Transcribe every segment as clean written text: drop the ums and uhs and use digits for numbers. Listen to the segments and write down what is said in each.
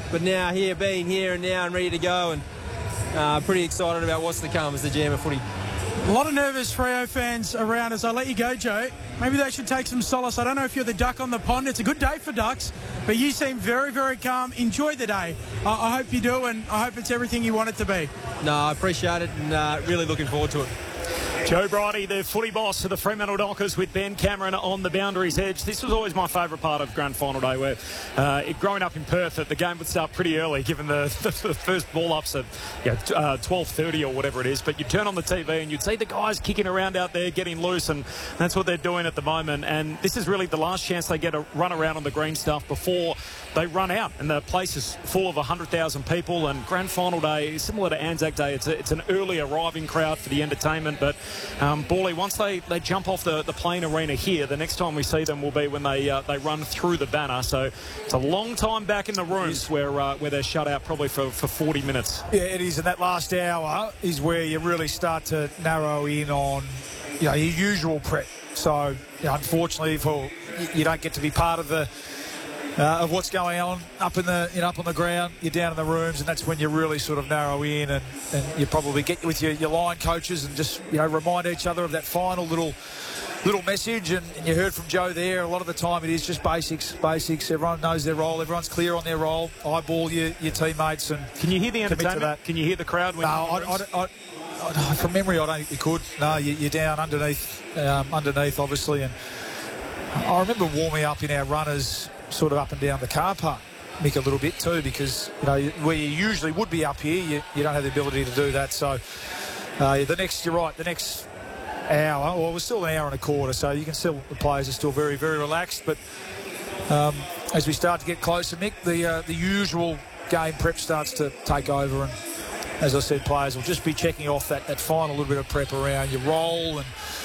but now being here and now and ready to go, and pretty excited about what's to come as the GM of footy. A lot of nervous Freo fans around us. I'll let you go, Joe. Maybe they should take some solace. I don't know if you're the duck on the pond. It's a good day for ducks, but you seem very, very calm. Enjoy the day. I hope you do, and I hope it's everything you want it to be. No, I appreciate it, and really looking forward to it. Joe Bridie, the footy boss of the Fremantle Dockers, with Ben Cameron on the boundary's edge. This was always my favourite part of Grand Final Day, where growing up in Perth, the game would start pretty early, given the first ball-ups at 12:30 or whatever it is. But you'd turn on the TV and you'd see the guys kicking around out there, getting loose, and that's what they're doing at the moment. And this is really the last chance they get to run around on the green stuff before they run out. And the place is full of 100,000 people, and Grand Final Day, similar to Anzac Day, it's an early arriving crowd for the entertainment. But Bawley, once they jump off the playing arena here, the next time we see them will be when they run through the banner. So it's a long time back in the rooms where they're shut out probably for 40 minutes. Yeah, it is, and that last hour is where you really start to narrow in on your usual prep. So unfortunately, you don't get to be part of of what's going on up on the ground. You're down in the rooms, and that's when you really sort of narrow in, and you probably get with your line coaches and just remind each other of that final little message. And you heard from Joe there. A lot of the time it is just basics. Everyone knows their role. Everyone's clear on their role. Eyeball your teammates, and can you hear the entertainment? Can you hear the crowd? From memory, I don't think you could. No, you're down underneath, obviously. And I remember warming up in our runners, sort of up and down the car park, Mick, a little bit too, because where you usually would be up here, you don't have the ability to do that. So the next hour, well, it was still an hour and a quarter, so you can still, the players are still very, very relaxed. But as we start to get closer, Mick, the usual game prep starts to take over, and as I said, players will just be checking off that final little bit of prep around your role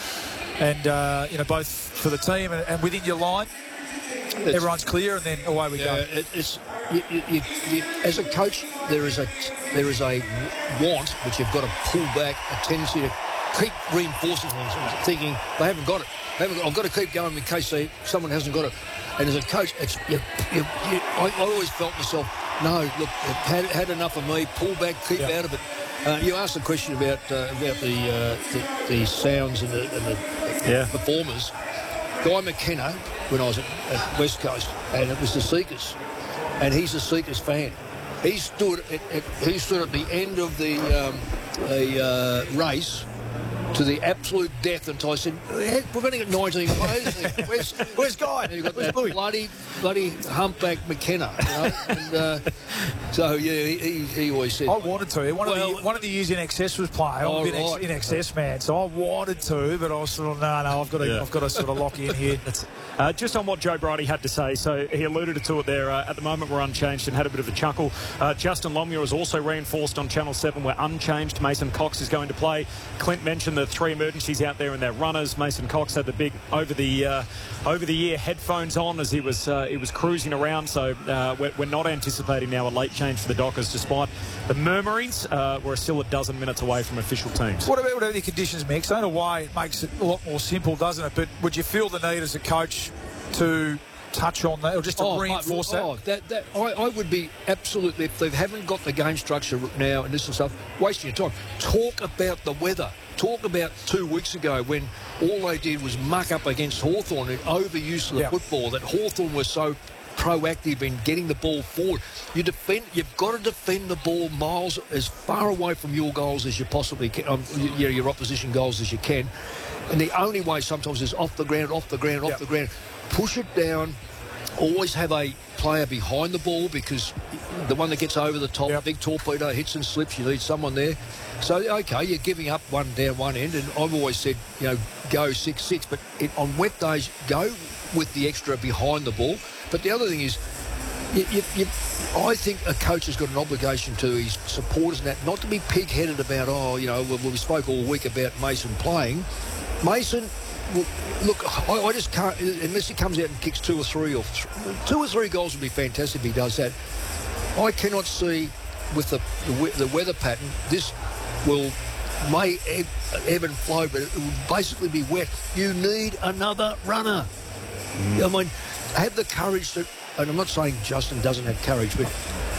and both for the team and within your line. Everyone's clear, and then away we go. As a coach, there is a want, which you've got to pull back, a tendency to keep reinforcing things, thinking they haven't got it. I've got to keep going in case someone hasn't got it. And as a coach, I always felt myself, no, look, had enough of me. Pull back, keep out of it. You asked a question about the sounds and the performers. Guy McKenna, when I was at West Coast, and it was the Seekers, and he's a Seekers fan. He stood at the end of the race to the absolute death until I said, we've only got 19 players. Where's Guy? And you've got that bloody humpback McKenna. And, so, yeah, he always said... I wanted to. One of the years in excess was playing. I'm a bit in excess man, so I wanted to, but I was sort of, no, I've got to sort of lock in here. Just on what Joe Bridie had to say, so he alluded to it there. At the moment, we're unchanged and had a bit of a chuckle. Justin Longmuir is also reinforced on Channel 7. We're unchanged. Mason Cox is going to play. Clint mentioned the 3 emergencies out there in their runners. Mason Cox had the big over-the-ear headphones on as he was cruising around. So we're not anticipating now a late change for the Dockers, despite the murmurings. We're still a dozen minutes away from official teams. What about the conditions, Mick? So in a way, it makes it a lot more simple, doesn't it? But would you feel the need as a coach to touch on that, or just to reinforce that? I would be absolutely, if they haven't got the game structure now and this and stuff, wasting your time. Talk about the weather. Talk about 2 weeks ago when all they did was muck up against Hawthorn and overuse of the football, that Hawthorn was so proactive in getting the ball forward. You've got to defend the ball miles as far away from your goals as you possibly can, your opposition goals as you can. And the only way sometimes is off the ground. Push it down. Always have a player behind the ball, because the one that gets over the top, big torpedo, hits and slips, you need someone there. So, okay, you're giving up one down one end, and I've always said, go 6-6, but on wet days, go with the extra behind the ball. But the other thing is, I think a coach has got an obligation to his supporters and that, not to be pig-headed about, we spoke all week about Mason playing. Mason, look, I just can't, unless he comes out and kicks 2 or 3 goals would be fantastic if he does that. I cannot see with the weather pattern, this may ebb and flow, but it will basically be wet. You need another runner. I mean, have the courage to, and I'm not saying Justin doesn't have courage, but